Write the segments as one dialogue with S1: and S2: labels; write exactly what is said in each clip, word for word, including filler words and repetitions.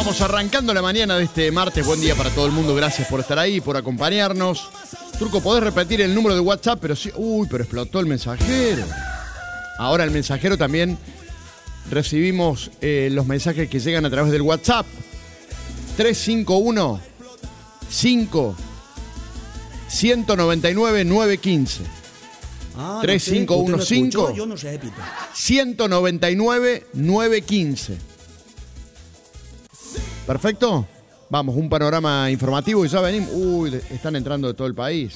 S1: Vamos arrancando la mañana de este martes. Buen día para todo el mundo. Gracias por estar ahí, por acompañarnos. Turco, ¿podés repetir el número de WhatsApp? Pero sí. Uy, pero explotó el mensajero. Ahora el mensajero también recibimos eh, los mensajes que llegan a través del WhatsApp. tres cinco uno cinco uno nueve nueve nueve uno cinco.
S2: Ah,
S1: tres cinco uno cinco
S2: no yo no sé, Pito.
S1: uno nueve nueve nueve uno cinco. ¿Perfecto? Vamos, un panorama informativo y ya venimos. Uy, están entrando de todo el país.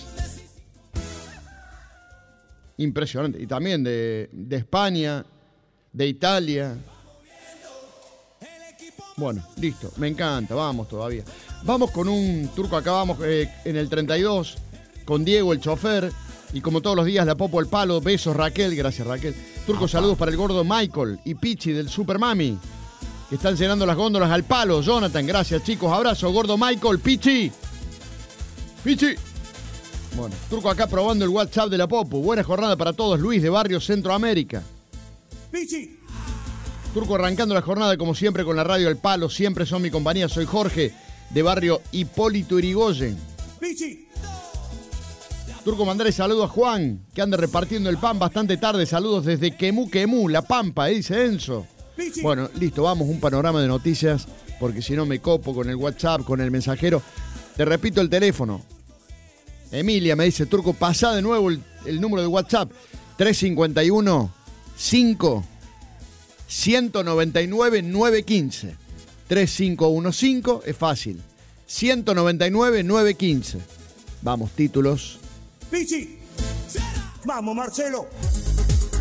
S1: Impresionante. Y también de, de España, de Italia. Bueno, listo. Me encanta. Vamos todavía. Vamos con un Turco. Acá vamos eh, en el treinta y dos con Diego, el chofer. Y como todos los días, la Popo al palo. Besos, Raquel. Gracias, Raquel. Turco, Opa. Saludos para el gordo Michael y Pichi del Super Mami, que están llenando las góndolas al palo. Jonathan, gracias, chicos. Abrazo, gordo Michael. Pichi. Pichi. Bueno, Turco acá probando el WhatsApp de la Popo. Buena jornada para todos. Luis de Barrio Centroamérica.
S2: Pichi.
S1: Turco arrancando la jornada como siempre con la radio al palo. Siempre son mi compañía. Soy Jorge de Barrio Hipólito Yrigoyen.
S2: Pichi.
S1: Turco, mandarle saludo a Juan, que anda repartiendo el pan bastante tarde. Saludos desde Quemú, Quemú, La Pampa, dice Enzo. Pichi. Bueno, listo, vamos, un panorama de noticias, porque si no me copo con el WhatsApp, con el mensajero. Te repito el teléfono. Emilia me dice, Turco, pasá de nuevo el, el número de WhatsApp. tres cinco uno cinco uno nueve nueve nueve uno cinco. tres cinco uno cinco, es fácil. uno nueve nueve nueve uno cinco. Vamos, títulos.
S2: Pichi. Vamos, Marcelo.